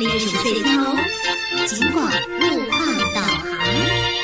非是最高，尽管路况导航。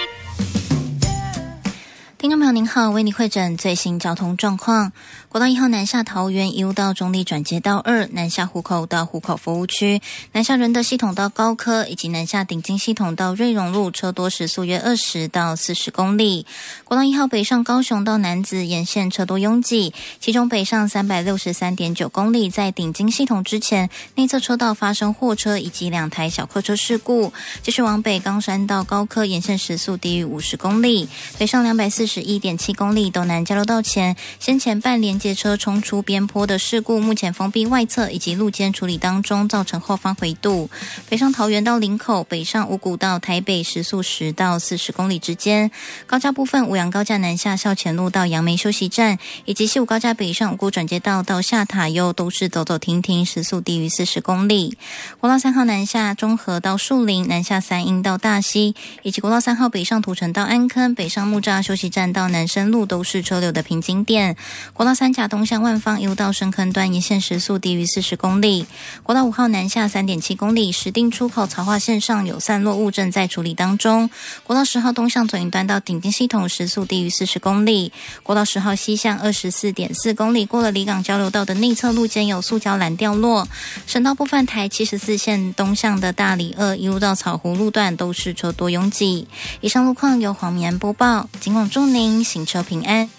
听众朋友您好，为你汇诊最新交通状况。国道1号南下桃园一路到中立转接道2，南下湖口到湖口服务区，南下仁德系统到高科，以及南下顶金系统到瑞荣路，车多时速约20到40公里。国道1号北上高雄到楠梓沿线车多拥挤，其中北上363.9公里，在顶金系统之前，内侧车道发生货车以及2台小客车事故。继续往北冈山到高科沿线时速低于50公里，北上241.7公里，斗南交流道前，先前半连接车冲出边坡的事故，目前封闭外侧以及路肩处理当中，造成后方回堵。北上桃园到林口，北上五股到台北时速10到40公里之间。高架部分，五杨高架南下校前路到杨梅休息站，以及西武高架北上五股转接道到下塔悠，都是走走停停，时速低于40公里。国道3号南下中和到树林，南下三鶯到大溪，以及国道3号北上土城到安坑，北上木栅休息站到南深路，都是车流的瓶颈点。国道3甲东向万方一路到深坑段，沿线时速低于40公里。国道5号南下3.7公里，石碇出口曹化线上有散落物正在处理当中。国道10号东向左营段到顶金系统，时速低于40公里。国道10号西向24.4公里，过了离港交流道的内侧路肩有塑胶栏掉落。省道部分，台74线东向的大里2一路到草湖路段都是车多拥挤。以上路况由黄明安播报，尽管祝您行车平安。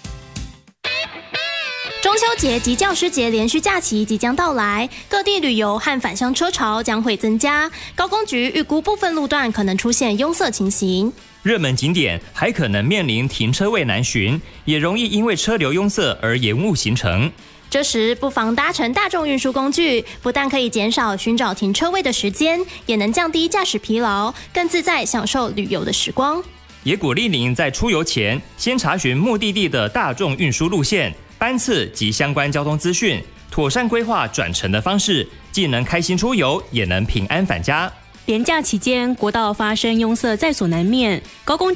中秋节及教师节连续假期即将到来，各地旅游和返乡车潮将会增加。高工局预估部分路段可能出现拥塞情形， 热门景点还可能面临停车位难寻，也容易因为车流拥塞而延误行程。 这时不妨搭乘大众运输工具，不但可以减少寻找停车位的时间，也能降低驾驶疲劳，更自在享受旅游的时光。 也鼓励您在出游前先查询目的地的大众运输路线、班次及相关交通资讯，妥善规划转乘的方式，既能开心出游，也能平安返家。 连假期间，国道发生拥塞在所难免，高工